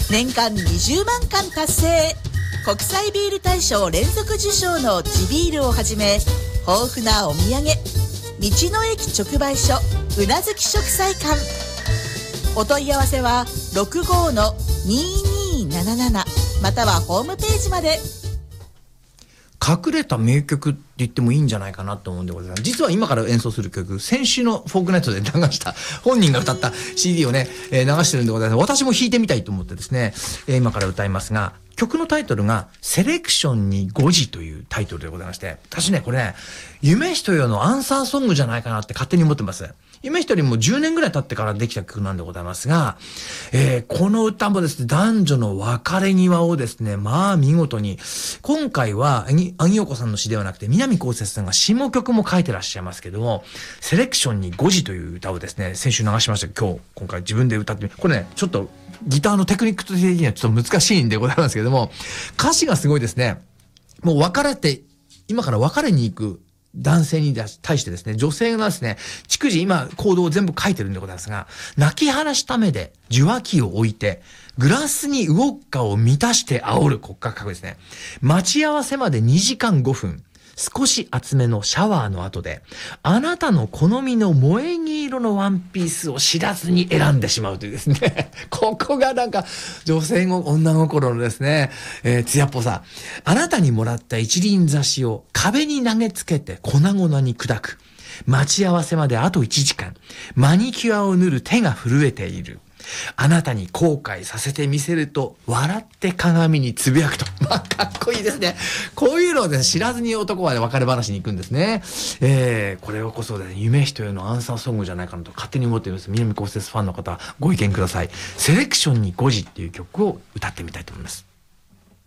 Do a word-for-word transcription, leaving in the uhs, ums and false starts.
年間にじゅうまんかん達成、国際ビール大賞連続受賞の地ビールをはじめ、豊富なお土産、道の駅直売所うなずき食材館。お問い合わせは ろくごーのにーにーなななな またはホームページまで。 隠れた名曲って言ってもいいんじゃないかなと思うんでございます。実は今から演奏する曲、先週のフォークナイトで流した本人が歌った シーディー をね、えー、流してるんでございます。私も弾いてみたいと思ってですね、えー、今から歌いますが、曲のタイトルがセレクションにごじというタイトルでございまして、私ねこれね、夢一よのアンサーソングじゃないかなって勝手に思ってます。夢一人もじゅうねんぐらい経ってからできた曲なんでございますが、えー、この歌もですね、男女の別れ際をですね、まあ見事に、今回はアギヨコさんの詩ではなくて南こうせつさんが詩も曲も書いてらっしゃいますけども、セレクションにごじという歌をですね、先週流しましたけど、今日今回自分で歌ってみ、これねちょっとギターのテクニック的にはちょっと難しいんでございますけども、歌詞がすごいですね。もう別れて、今から別れに行く男性に対してですね、女性がですね、逐次今行動を全部書いてるんでございますが、泣き晴らした目で受話器を置いて、グラスにウォッカを満たして煽る骨格覚ですね。待ち合わせまでにじかんごふん。少し厚めのシャワーの後で、あなたの好みの萌え木色のワンピースを知らずに選んでしまうというですね。ここがなんか女性の女心のですね、えー、艶っぽさ。あなたにもらった一輪挿しを壁に投げつけて粉々に砕く。待ち合わせまであといちじかん。マニキュアを塗る手が震えている。あなたに後悔させてみせると笑って鏡につぶやくと。まあかっこいいですね。こういうのをね、知らずに男は、ね、別れ話に行くんですね。えー、これをこそね、夢一重のアンサーソングじゃないかなと勝手に思っています。南こうせつファンの方ご意見ください。セレクションにごじっていう曲を歌ってみたいと思います。